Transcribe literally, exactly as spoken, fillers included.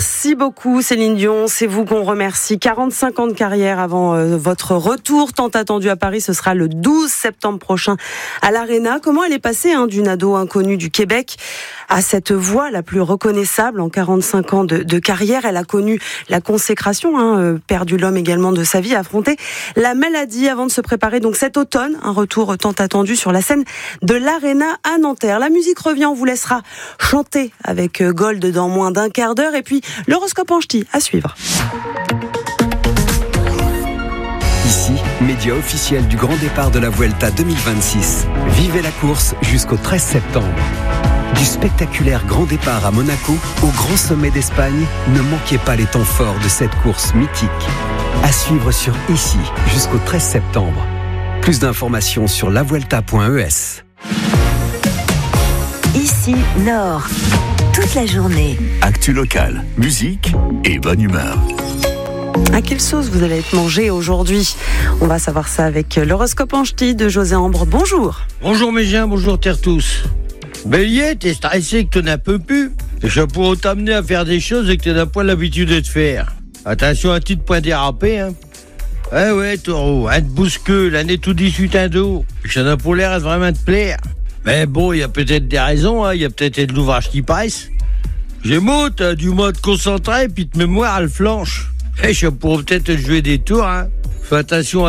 Merci beaucoup Céline Dion, c'est vous qu'on remercie. quarante-cinq ans de carrière avant euh, votre retour tant attendu à Paris, ce sera le douze septembre prochain à l'Arena. Comment elle est passée hein, d'une ado inconnue du Québec à cette voix la plus reconnaissable en quarante-cinq ans de, de carrière? Elle a connu la consécration, hein, euh, perdu l'homme également de sa vie, affronté la maladie avant de se préparer donc cet automne, un retour tant attendu sur la scène de l'Arena à Nanterre. La musique revient, on vous laissera chanter avec Gold dans moins d'un quart d'heure et puis l'horoscope en ch'ti à suivre. Ici, média officiel du grand départ de la Vuelta deux mille vingt-six. Vivez la course jusqu'au treize septembre. Du spectaculaire grand départ à Monaco au grand sommet d'Espagne, ne manquez pas les temps forts de cette course mythique. À suivre sur Ici jusqu'au treize septembre. Plus d'informations sur la vuelta point e s. Ici Nord, toute la journée. Actu locale, musique et bonne humeur. À quelle sauce vous allez être mangé aujourd'hui? On va savoir ça avec l'horoscope en ch'ti de José Ambre. Bonjour. Bonjour mes gens, bonjour terre tous. Bélier, t'es stressé que t'en as peu pu. Je pourrais t'amener à faire des choses que t'as pas l'habitude de te faire. Attention à un petit point dérapé, hein. Eh ouais, taureau, un de bousqueux, l'année tout dix-huit un d'eau. Ça n'a pas l'air de vraiment te plaire. Mais bon, il y a peut-être des raisons, hein. Il y a peut-être de l'ouvrage qui presse. Gémeaux, t'as du mode concentré, puis de mémoire, elle flanche. Eh, je pourrais peut-être te jouer des tours, hein. Fais attention à